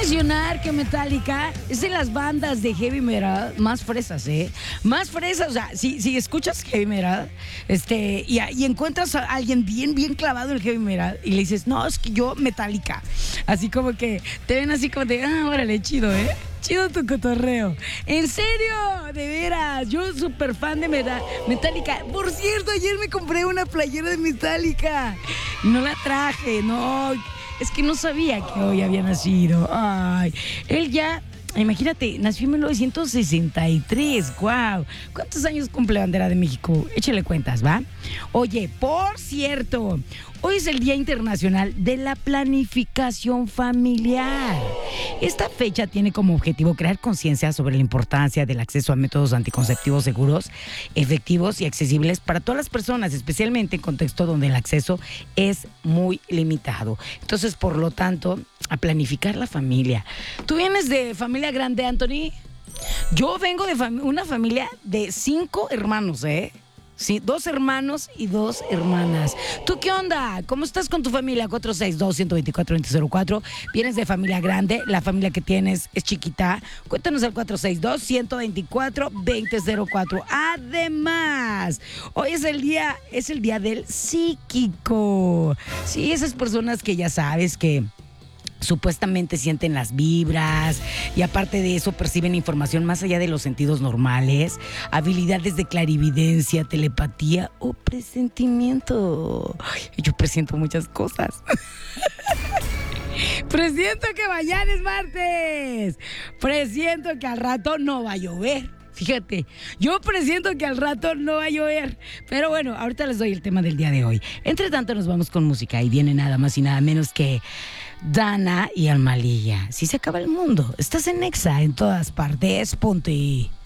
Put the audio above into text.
mencionar que Metallica es de las bandas de heavy metal más fresas, ¿eh? Más fresas, o sea, si escuchas heavy metal, y encuentras a alguien bien clavado en el heavy metal y le dices, no, es que yo Metallica. Así como que te ven así como de, órale, chido, ¿eh? Chido tu cotorreo. En serio, de veras, yo súper fan de Metallica. Por cierto, ayer me compré una playera de Metallica. No la traje, no. Es que no sabía que hoy había nacido. Ay, él ya, imagínate, nació en 1963. ¡Guau! ¿Cuántos años cumple Bandera de México? Échale cuentas, ¿va? Oye, por cierto, hoy es el Día Internacional de la Planificación Familiar. Esta fecha tiene como objetivo crear conciencia sobre la importancia del acceso a métodos anticonceptivos seguros, efectivos y accesibles para todas las personas, especialmente en contexto donde el acceso es muy limitado. Entonces, por lo tanto, a planificar la familia. ¿Tú vienes de familia grande, Anthony? Yo vengo de una familia de 5 hermanos, ¿eh? Sí, 2 hermanos y 2 hermanas. ¿Tú qué onda? ¿Cómo estás con tu familia? 462-124-2004. ¿Vienes de familia grande? ¿La familia que tienes es chiquita? Cuéntanos al 462-124-2004. Además, hoy es el día del psíquico. Sí, esas personas que ya sabes que supuestamente sienten las vibras y aparte de eso perciben información más allá de los sentidos normales, habilidades de clarividencia, telepatía o presentimiento. Ay, yo presiento muchas cosas. Presiento que mañana es martes. Presiento que al rato no va a llover. Fíjate, yo presiento que al rato no va a llover. Pero bueno, ahorita les doy el tema del día de hoy. Entre tanto nos vamos con música y viene nada más y nada menos que Dana y Almalilla. Si se acaba el mundo, estás en Nexa en todas partes, ponte.